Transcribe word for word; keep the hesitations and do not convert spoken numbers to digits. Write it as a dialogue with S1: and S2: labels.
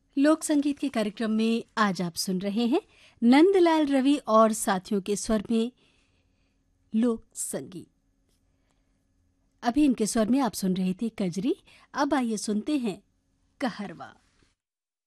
S1: लोक संगीत के कार्यक्रम में आज आप सुन रहे हैं नंदलाल रवि और साथियों के स्वर में लोक संगीत। अभी इनके स्वर में आप सुन रहे थे कजरी। अब आइए सुनते हैं कहरवा।